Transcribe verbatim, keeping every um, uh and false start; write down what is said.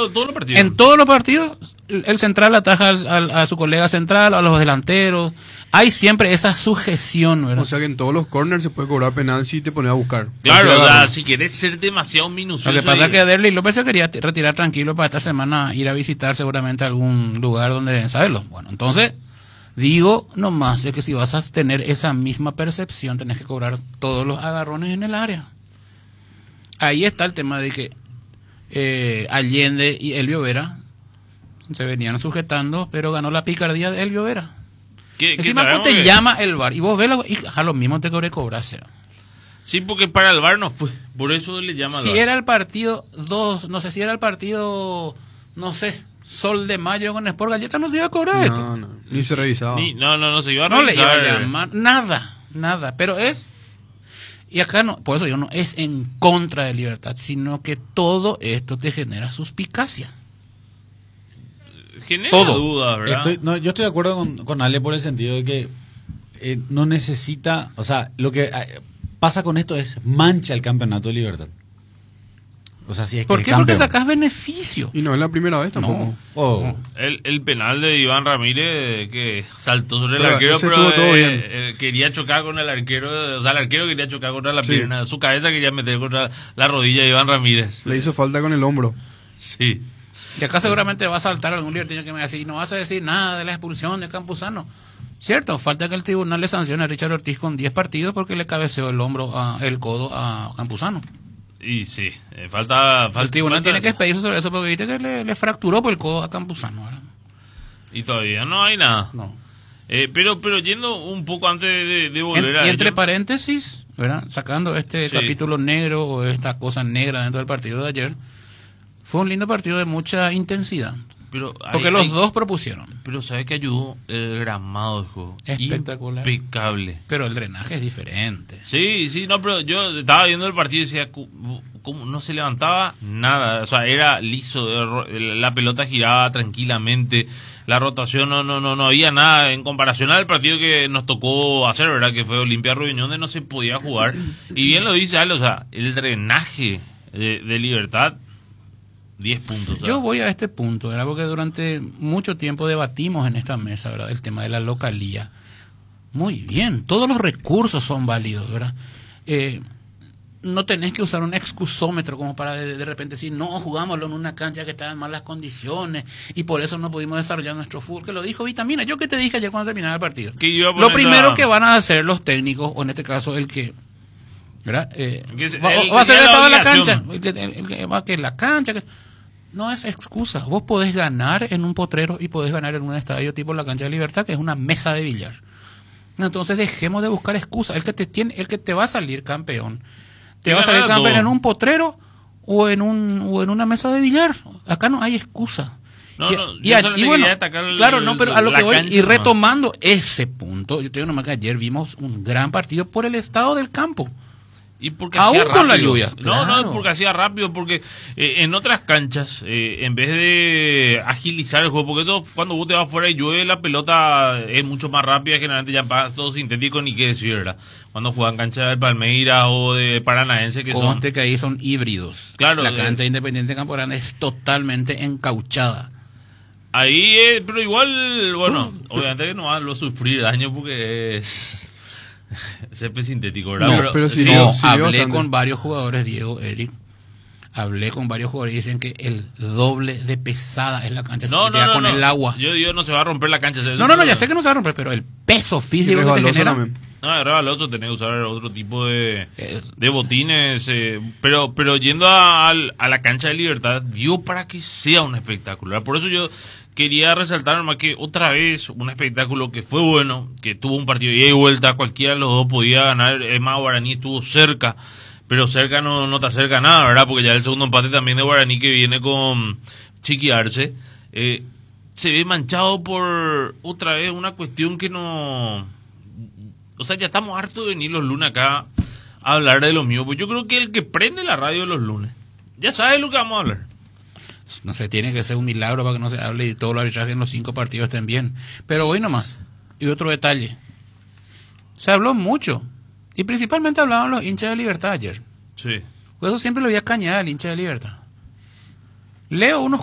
todo, todos los partidos. En todos los partidos, el central ataja al, al, a su colega central, a los delanteros. Hay siempre esa sujeción, ¿verdad? O sea que en todos los corners se puede cobrar penal si te pones a buscar. Claro, Cualquier o sea, agarro. si querés ser demasiado minucioso. Lo que pasa y- es que Derly López se quería t- retirar tranquilo para esta semana ir a visitar seguramente algún lugar donde saberlo. Bueno, entonces, digo nomás es que si vas a tener esa misma percepción, tenés que cobrar todos los agarrones en el área. Ahí está el tema de que eh, Allende y Elvio Vera se venían sujetando, pero ganó la picardía de Elvio Vera. que- que Encima vos sabemos te que- llama el bar y vos ves la, y a lo mismo te cobré cobrarse. Sí, porque para el V A R no fue. Por eso le llama al Si V A R. era el partido dos, no sé si era el partido, no sé, Sol de Mayo con Sport Galleta, no se iba a cobrar esto. No, no, ni se revisaba. Ni- no, no, no se iba a No le iba a revisar. llamar, nada, nada, pero es, y acá no, por eso yo no, es en contra de libertad, sino que todo esto te genera suspicacia. Genera Todo. dudas, ¿verdad? Estoy, no, yo estoy de acuerdo con, con Ale por el sentido de que eh, no necesita, o sea, lo que eh, pasa con esto es mancha el campeonato de Libertad. O sea, si es que ¿Por el qué? Porque campeón- sacás beneficio. Y no es la primera vez tampoco. No. Oh, El, el penal de Iván Ramírez que saltó sobre el Pero arquero, ese pero estuvo todo eh, bien. eh, quería chocar con el arquero, o sea, el arquero quería chocar contra la Sí. pierna, su cabeza quería meter contra la rodilla de Iván Ramírez. Le hizo falta con el hombro. Sí. Y acá seguramente va a saltar algún libertino que me va a decir, no vas a decir nada de la expulsión de Campuzano. Cierto, falta que el tribunal le sancione a Richard Ortiz con diez partidos porque le cabeceó el hombro, a, el codo a Campuzano. Y sí, eh, falta, falta. El tribunal falta tiene que expedirse sobre eso porque viste que le, le fracturó por el codo a Campuzano, ¿verdad? Y todavía no hay nada. No. Eh, pero, pero yendo un poco antes de, de En- volver a y entre ello, paréntesis, ¿verdad? Sacando este Sí. capítulo negro o esta cosa negra dentro del partido de ayer, fue un lindo partido de mucha intensidad. pero hay- Porque los hay- dos propusieron, Pero ¿sabes qué ayudó? El gramado del juego. Espectacular. Impecable. pero el drenaje es diferente. Sí, sí, no, pero yo estaba viendo el partido y decía, cu- ¿cómo no se levantaba? Nada, o sea, era liso, eh, ro- la pelota giraba tranquilamente, la rotación no no no no había nada en comparación al partido que nos tocó hacer, ¿verdad? Que fue Olimpia Rubén, donde no se podía jugar. Y bien lo dice Ale, o sea, el drenaje de, de Libertad, diez puntos. Yo voy a este punto, ¿verdad? Porque durante mucho tiempo debatimos en esta mesa, ¿verdad? El tema de la localía. Muy bien, todos los recursos son válidos, ¿verdad? Eh, no tenés que usar un excusómetro como para de, de repente decir, no, jugámoslo en una cancha que está en malas condiciones y por eso no pudimos desarrollar nuestro fútbol, que lo dijo Vitamina. Yo que te dije ayer cuando terminaba el partido. Que iba a Lo poner primero la- que van a hacer los técnicos, o en este caso el que... ¿verdad? Eh, Que se- va, él va a ser el tenía la estado de la obligación. cancha. El que, el- el que va que la cancha... Que, no es excusa. Vos podés ganar en un potrero y podés ganar en un estadio tipo la cancha de Libertad, que es una mesa de billar. Entonces dejemos de buscar excusas. El que te tiene, el que te va a salir campeón, te Y va a salir ganar campeón todo. en un potrero o en un o en una mesa de billar. Acá no hay excusa. No, y, no, y yo a- solo y te bueno, quería destacar el- claro, no, pero a lo la que voy cancha y nomás. retomando ese punto, yo te digo nomás que ayer vimos un gran partido por el estado del campo. Y porque Aún hacía con la rápido. lluvia, No, no, claro. es porque hacía rápido, porque eh, en otras canchas, eh, en vez de agilizar el juego, porque todo, cuando vos te vas fuera y llueve, la pelota es mucho más rápida, generalmente ya pasa todo sintético, ni qué decir, ¿verdad? Cuando juegan canchas de Palmeiras o de Paranaense, que Como son... este que ahí son híbridos. Claro, la eh. cancha de Independiente Campo Grande es totalmente encauchada. Ahí, eh, pero igual, bueno, Uh. obviamente que no va a sufrir daño porque es... césped sintético, ¿verdad? No, pero sí, no, dio- sí dio hablé bastante. con varios jugadores, Diego, Eric. Hablé con varios jugadores y dicen que el doble de pesada es la cancha No, no, sintética no, con no. el agua. Yo digo, no se va a romper la cancha. No, no, no, ya sé que no se va a romper, pero el peso Y físico que te resbaloso genera. también. No, es rebaloso, tenés que usar otro tipo de, Es- de botines. eh, pero pero yendo a, al- a la cancha de Libertad, dio para que sea un espectáculo. Por eso yo quería resaltar más que otra vez un espectáculo que fue bueno, que tuvo un partido de ida y vuelta, cualquiera de los dos podía ganar. Es más, Guaraní estuvo cerca, pero cerca no, no te acerca nada, ¿verdad? Porque ya el segundo empate también de Guaraní que viene con Chiqui Arce, eh, se ve manchado por otra vez una cuestión que no... O sea, ya estamos hartos de venir los lunes acá a hablar de lo mío. Pues yo creo que el que prende la radio los lunes ya sabe lo que vamos a hablar. No sé, tiene que ser un milagro para que no se hable y todos los arbitrajes en los cinco partidos estén bien. Pero hoy nomás. Y otro detalle. Se habló mucho. Y principalmente hablaban los hinchas de Libertad ayer. Sí. Por eso siempre lo voy a cañar al hincha de Libertad. Leo unos